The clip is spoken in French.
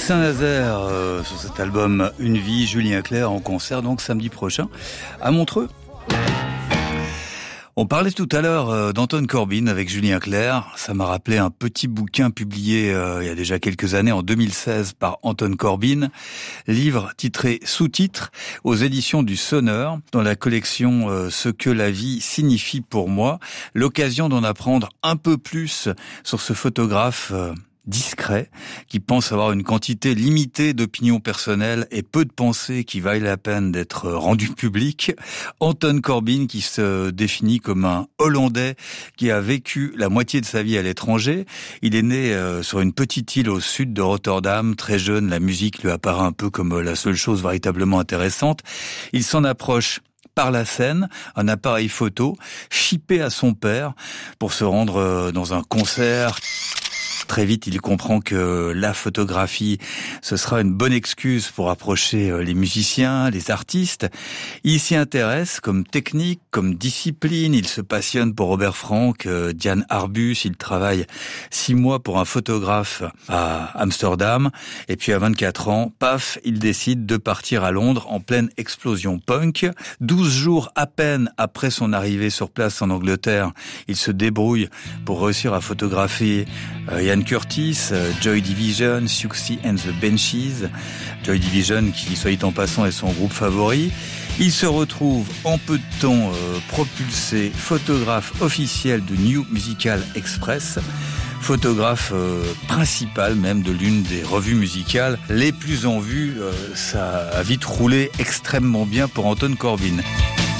Saint-Nazaire sur cet album Une vie, Julien Clerc en concert donc samedi prochain à Montreux. On parlait tout à l'heure d'Anton Corbijn avec Julien Clerc. Ça m'a rappelé un petit bouquin publié il y a déjà quelques années, en 2016, par Anton Corbijn. Livre titré Sous-titres aux éditions du Sonneur, dans la collection Ce que la vie signifie pour moi. L'occasion d'en apprendre un peu plus sur ce photographe discret, qui pense avoir une quantité limitée d'opinions personnelles et peu de pensées qui vaillent la peine d'être rendues publiques. Anton Corbijn, qui se définit comme un Hollandais qui a vécu la moitié de sa vie à l'étranger. Il est né sur une petite île au sud de Rotterdam. Très jeune, la musique lui apparaît un peu comme la seule chose véritablement intéressante. Il s'en approche par la scène, un appareil photo, chippé à son père pour se rendre dans un concert. Très vite, il comprend que la photographie, ce sera une bonne excuse pour approcher les musiciens, les artistes. Il s'y intéresse comme technique, comme discipline. Il se passionne pour Robert Frank, Diane Arbus. Il travaille 6 mois pour un photographe à Amsterdam. Et puis à 24 ans, paf, il décide de partir à Londres en pleine explosion punk. 12 jours à peine après son arrivée sur place en Angleterre, il se débrouille pour réussir à photographier Ian Curtis, Joy Division, Siouxsie and the Banshees. Joy Division, qui, soit dit en passant, est son groupe favori. Il se retrouve en peu de temps propulsé photographe officiel de New Musical Express, photographe principal même de l'une des revues musicales les plus en vue. Ça a vite roulé extrêmement bien pour Anton Corbijn.